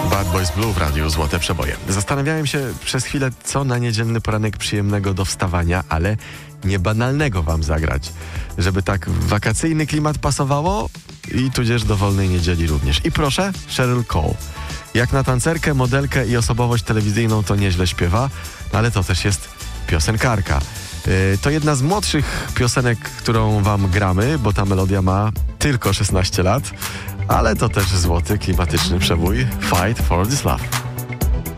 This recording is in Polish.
Bad Boys Blue w radiu Złote Przeboje. Zastanawiałem się przez chwilę, co na niedzielny poranek przyjemnego do wstawania, ale nie banalnego wam zagrać. Żeby tak wakacyjny klimat pasowało i tudzież do wolnej niedzieli również. I proszę, Cheryl Cole. Jak na tancerkę, modelkę i osobowość telewizyjną to nieźle śpiewa, ale to też jest piosenkarka. To jedna z młodszych piosenek, którą wam gramy, bo ta melodia ma tylko 16 lat, ale to też złoty, klimatyczny przebój Fight for this Love.